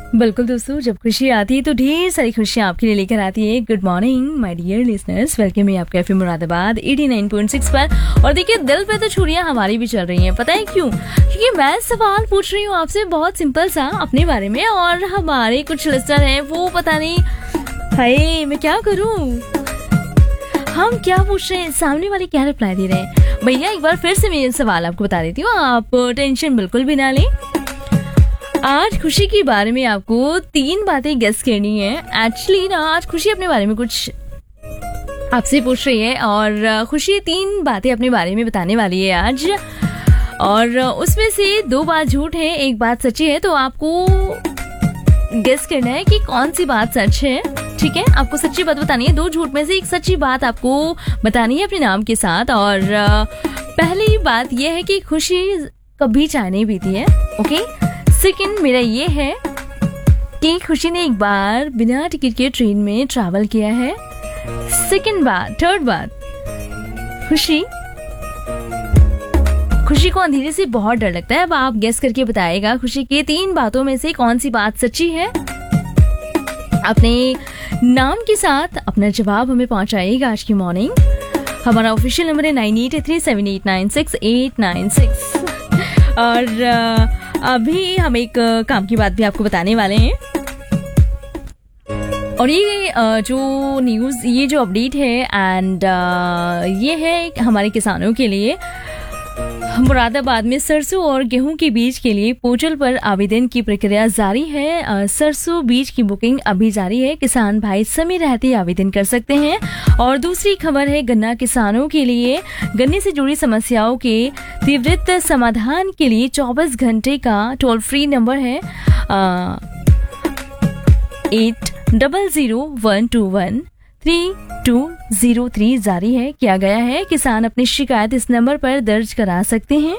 बिल्कुल दोस्तों, जब खुशी आती है तो ढेर सारी खुशियाँ आपके लिए लेकर आती है। Good morning my dear listeners, welcome है आपके एफएम मुरादाबाद 89.6 पर। और देखिए, दिल पे तो छुरियाँ हमारी भी चल रही हैं। पता है क्यों? क्योंकि मैं सवाल पूछ रही हूँ आपसे बहुत सिंपल सा अपने बारे में, और हमारे कुछ लिसनर हैं वो पता नहीं हाय मैं क्या करूँ, हम क्या पूछ रहे हैं, सामने वाले क्या रिप्लाई दे रहे हैं। भैया एक बार फिर से मैं सवाल आपको बता देती हूँ, आप टेंशन बिल्कुल भी ना लें। आज खुशी के बारे में आपको 3 बातें गेस करनी है। एक्चुअली ना, आज खुशी अपने बारे में कुछ आपसे पूछ रही है और खुशी 3 बातें अपने बारे में बताने वाली है आज, और उसमें से 2 बात झूठ है, 1 बात सच्ची है। तो आपको गेस करना है कि कौन सी बात सच है। ठीक है, आपको सच्ची बात बतानी है। 2 झूठ में से 1 सच्ची बात आपको बतानी है अपने नाम के साथ। और पहली बात यह है कि खुशी कभी चाय नहीं पीती है। ओके, सेकंड मेरा ये है कि खुशी ने एक बार बिना टिकट के ट्रेन में ट्रैवल किया है। सेकंड बात, थर्ड बात, खुशी को अंधेरे से बहुत डर लगता है। अब आप गेस करके बताएगा खुशी की 3 बातों में से कौन सी बात सच्ची है। अपने नाम के साथ अपना जवाब हमें पहुंचाइएगा आज की मॉर्निंग। हमारा ऑफिशियल नंबर है 98837896 और अभी हम एक काम की बात भी आपको बताने वाले हैं। और ये जो न्यूज़, ये जो अपडेट है एंड ये है हमारे किसानों के लिए। मुरादाबाद में सरसों और गेहूं के बीज के लिए पोर्टल पर आवेदन की प्रक्रिया जारी है। सरसों बीज की बुकिंग अभी जारी है। किसान भाई समय रहते आवेदन कर सकते हैं। और दूसरी खबर है गन्ना किसानों के लिए। गन्ने से जुड़ी समस्याओं के त्वरित समाधान के लिए 24 घंटे का टोल फ्री नंबर है 8001213203 जारी है किया गया है। किसान अपनी शिकायत इस नंबर पर दर्ज करा सकते हैं।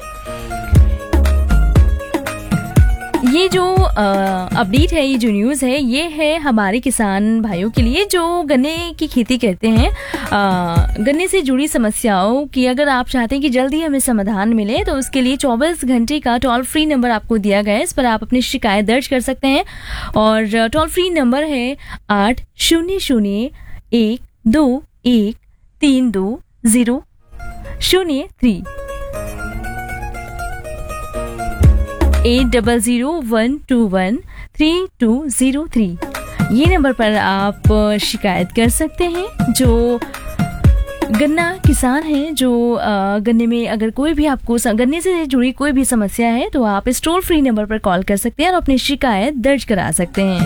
ये जो अपडेट है, ये जो न्यूज़ है, ये है हमारे किसान भाइयों के लिए जो गन्ने की खेती करते हैं। गन्ने से जुड़ी समस्याओं की अगर आप चाहते हैं कि जल्दी हमें समाधान मिले, तो उसके लिए 24 घंटे का टोल फ्री नंबर आपको दिया गया है। इस पर आप अपनी शिकायत दर्ज कर सकते हैं। और टोल फ्री नंबर है 8001313003 8001213203। ये नंबर पर आप शिकायत कर सकते हैं। जो गन्ना किसान हैं, जो गन्ने में अगर कोई भी आपको गन्ने से जुड़ी कोई भी समस्या है, तो आप इस टोल फ्री नंबर पर कॉल कर सकते हैं और अपनी शिकायत दर्ज करा सकते हैं।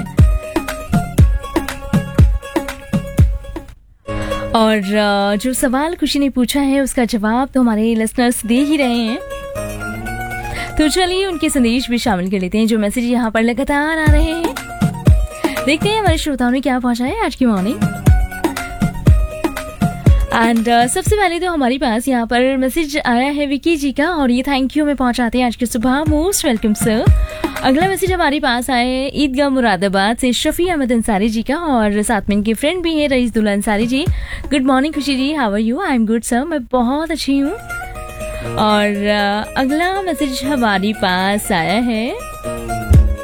और जो सवाल खुशी ने पूछा है उसका जवाब तो हमारे लिसनर्स दे ही रहे हैं। तो चलिए उनके संदेश भी शामिल कर लेते हैं जो मैसेज यहाँ पर लगातार आ रहे हैं। देखते हैं हमारे श्रोताओं ने क्या पहुंचा है आज की मॉर्निंग। एंड सबसे पहले तो हमारे पास यहाँ पर मैसेज आया है विकी जी का, और ये थैंक यू में पहुंचाते हैं आज की सुबह। Most welcome sir. अगला मैसेज हमारे पास आया है ईदगाह मुरादाबाद से शफी अहमद अंसारी जी का, और साथ में इनके फ्रेंड भी हैं rice Dulla Ansari ji. Good morning खुशी जी, how are you? I am good sir, मैं बहुत अच्छी हूँ। और अगला मैसेज हमारे पास आया है